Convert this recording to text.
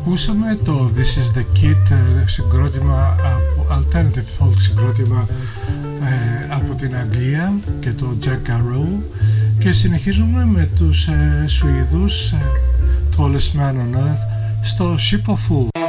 Ακούσαμε το This is the Kid, συγκρότημα, alternative folk συγκρότημα από την Αγγλία, και το Jack Arrow, και συνεχίζουμε με τους Σουηδούς Tallest Man on Earth στο Ship of Fools.